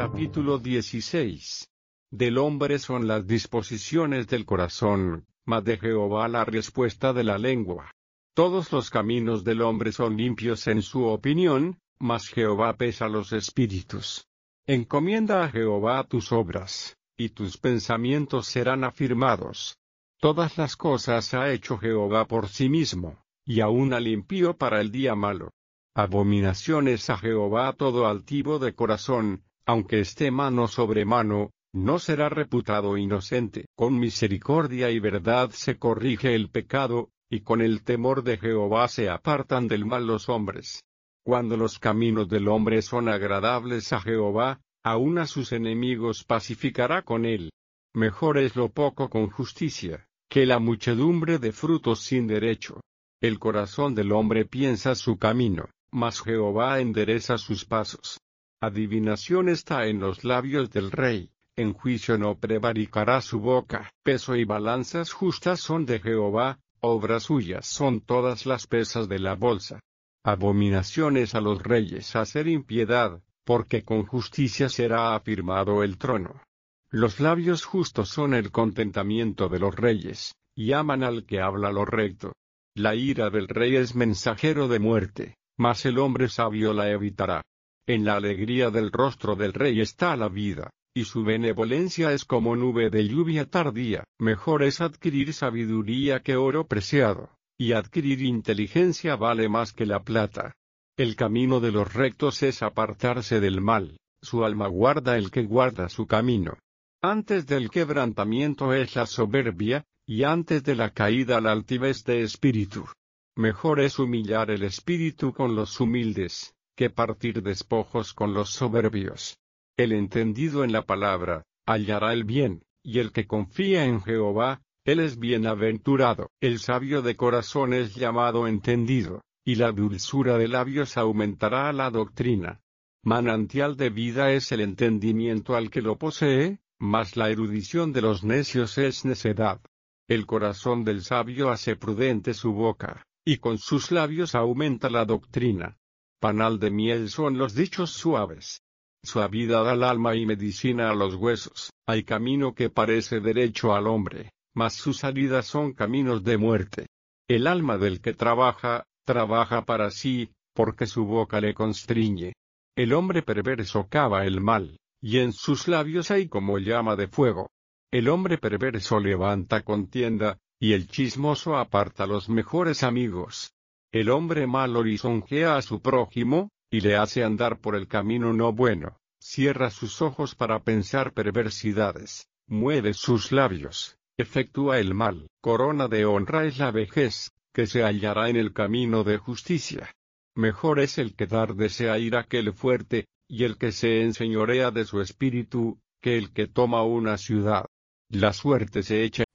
Capítulo 16. Del hombre son las disposiciones del corazón, mas de Jehová la respuesta de la lengua. Todos los caminos del hombre son limpios en su opinión, mas Jehová pesa los espíritus. Encomienda a Jehová tus obras, y tus pensamientos serán afirmados. Todas las cosas ha hecho Jehová por sí mismo, y aún al impío para el día malo. Abominaciones a Jehová todo altivo de corazón, aunque esté mano sobre mano, no será reputado inocente. Con misericordia y verdad se corrige el pecado, y con el temor de Jehová se apartan del mal los hombres. Cuando los caminos del hombre son agradables a Jehová, aun a sus enemigos pacificará con él. Mejor es lo poco con justicia, que la muchedumbre de frutos sin derecho. El corazón del hombre piensa su camino, mas Jehová endereza sus pasos. Adivinación está en los labios del rey, en juicio no prevaricará su boca. Peso y balanzas justas son de Jehová, obras suyas son todas las pesas de la bolsa. Abominaciones a los reyes hacer impiedad, porque con justicia será afirmado el trono. Los labios justos son el contentamiento de los reyes, y aman al que habla lo recto. La ira del rey es mensajero de muerte, mas el hombre sabio la evitará. En la alegría del rostro del rey está la vida, y su benevolencia es como nube de lluvia tardía. Mejor es adquirir sabiduría que oro preciado, y adquirir inteligencia vale más que la plata. El camino de los rectos es apartarse del mal, su alma guarda el que guarda su camino. Antes del quebrantamiento es la soberbia, y antes de la caída la altivez de espíritu. Mejor es humillar el espíritu con los humildes, que partir despojos con los soberbios. El entendido en la palabra, hallará el bien, y el que confía en Jehová, él es bienaventurado. El sabio de corazón es llamado entendido, y la dulzura de labios aumentará la doctrina. Manantial de vida es el entendimiento al que lo posee, mas la erudición de los necios es necedad. El corazón del sabio hace prudente su boca, y con sus labios aumenta la doctrina. Panal de miel son los dichos suaves. Suavidad al alma y medicina a los huesos. Hay camino que parece derecho al hombre, mas sus salidas son caminos de muerte. El alma del que trabaja, trabaja para sí, porque su boca le constriñe. El hombre perverso cava el mal, y en sus labios hay como llama de fuego. El hombre perverso levanta contienda, y el chismoso aparta los mejores amigos. El hombre malo lisonjea a su prójimo, y le hace andar por el camino no bueno. Cierra sus ojos para pensar perversidades, mueve sus labios, efectúa el mal. Corona de honra es la vejez, que se hallará en el camino de justicia. Mejor es el que dar desea ira que el fuerte, y el que se enseñorea de su espíritu, que el que toma una ciudad. La suerte se echa